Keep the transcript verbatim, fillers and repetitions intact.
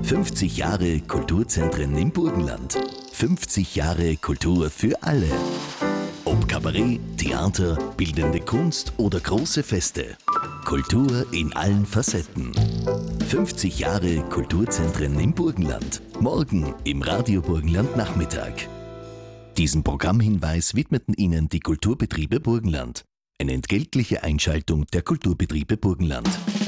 fünfzig Jahre Kulturzentren im Burgenland. fünfzig Jahre Kultur für alle. Ob Kabarett, Theater, bildende Kunst oder große Feste. Kultur in allen Facetten. fünfzig Jahre Kulturzentren im Burgenland. Morgen im Radio Burgenland Nachmittag. Diesen Programmhinweis widmeten Ihnen die Kulturbetriebe Burgenland. Eine entgeltliche Einschaltung der Kulturbetriebe Burgenland.